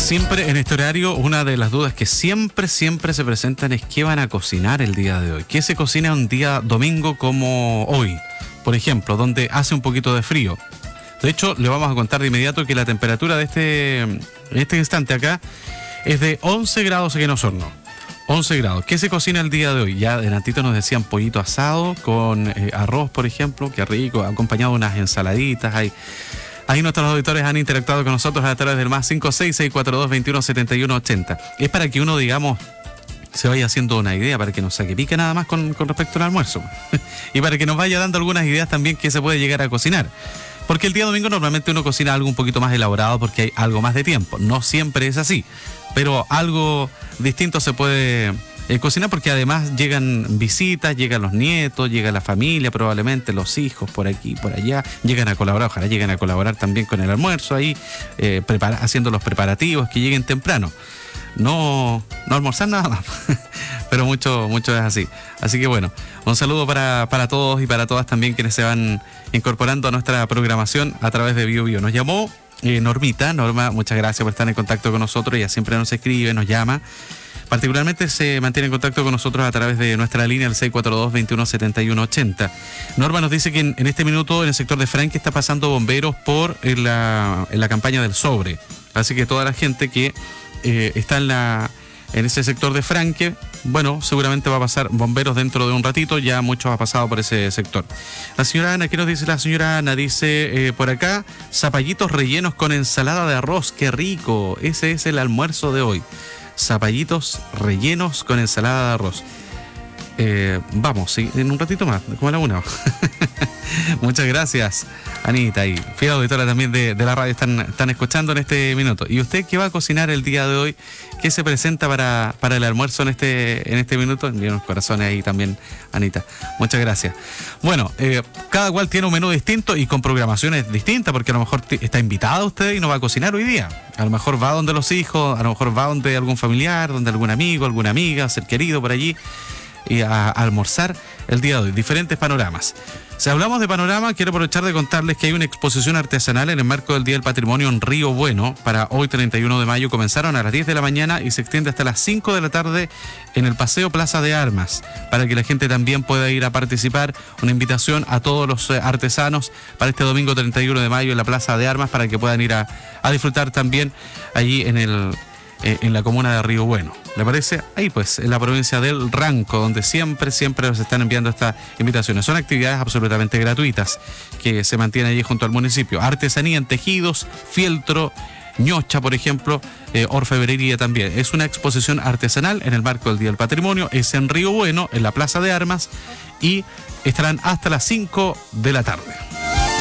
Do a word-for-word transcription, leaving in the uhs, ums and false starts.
Siempre en este horario, una de las dudas que siempre, siempre se presentan es qué van a cocinar el día de hoy. ¿Qué se cocina un día domingo como hoy? Por ejemplo, donde hace un poquito de frío. De hecho, le vamos a contar de inmediato que la temperatura de este, en este instante acá es de once grados aquí en Osorno. once grados. ¿Qué se cocina el día de hoy? Ya adelantito nos decían pollito asado con eh, arroz, por ejemplo. Qué rico, acompañado de unas ensaladitas. Hay... Ahí nuestros auditores han interactuado con nosotros a través del más cinco seis seis cuatro dos veintiuno setenta y uno ochenta. Es para que uno, digamos, se vaya haciendo una idea, para que nos saque pique nada más con, con respecto al almuerzo. Y para que nos vaya dando algunas ideas también que se puede llegar a cocinar. Porque el día domingo normalmente uno cocina algo un poquito más elaborado porque hay algo más de tiempo. No siempre es así, pero algo distinto se puede... Eh, cocinar porque además llegan visitas, llegan los nietos, llega la familia, probablemente los hijos por aquí, por allá, llegan a colaborar, ojalá lleguen a colaborar también con el almuerzo ahí, eh, prepara, haciendo los preparativos, que lleguen temprano. No, no almorzar nada más, pero mucho, mucho es así. Así que bueno, un saludo para, para todos y para todas también quienes se van incorporando a nuestra programación a través de Bio Bio. Nos llamó eh, Normita. Norma, muchas gracias por estar en contacto con nosotros. Ella siempre nos escribe, nos llama. Particularmente se mantiene en contacto con nosotros a través de nuestra línea, el seis cuatro dos veintiuno setenta y uno ochenta. Norma nos dice que en, en este minuto en el sector de Franque está pasando bomberos por en la, en la campaña del sobre. Así que toda la gente que eh, está en, la, en ese sector de Franque, bueno, seguramente va a pasar bomberos dentro de un ratito, ya muchos han pasado por ese sector. La señora Ana, ¿qué nos dice la señora Ana? Dice eh, por acá, zapallitos rellenos con ensalada de arroz, qué rico, ese es el almuerzo de hoy. Zapallitos rellenos con ensalada de arroz. Eh, vamos, sí, en un ratito más, como a la una. Muchas gracias, Anita, y fiel auditora también de, de la radio, están, están escuchando en este minuto. ¿Y usted qué va a cocinar el día de hoy? ¿Qué se presenta para, para el almuerzo en este, en este minuto? Envíen unos corazones ahí también, Anita. Muchas gracias. Bueno, eh, cada cual tiene un menú distinto y con programaciones distintas, porque a lo mejor t- está invitada usted y no va a cocinar hoy día. A lo mejor va donde los hijos, a lo mejor va donde algún familiar, donde algún amigo, alguna amiga, ser querido por allí, y a, a almorzar el día de hoy. Diferentes panoramas. Si hablamos de panorama, quiero aprovechar de contarles que hay una exposición artesanal en el marco del Día del Patrimonio en Río Bueno. Para hoy, treinta y uno de mayo, comenzaron a las diez de la mañana y se extiende hasta las cinco de la tarde en el Paseo Plaza de Armas, para que la gente también pueda ir a participar. Una invitación a todos los artesanos para este domingo treinta y uno de mayo en la Plaza de Armas, para que puedan ir a, a disfrutar también allí en el... en la comuna de Río Bueno. ¿Le parece? Ahí pues, en la provincia del Ranco, donde siempre, siempre nos están enviando estas invitaciones. Son actividades absolutamente gratuitas que se mantienen allí junto al municipio. Artesanía en tejidos, fieltro, ñocha, por ejemplo, eh, orfebrería también. Es una exposición artesanal en el marco del Día del Patrimonio. Es en Río Bueno, en la Plaza de Armas, y estarán hasta las cinco de la tarde.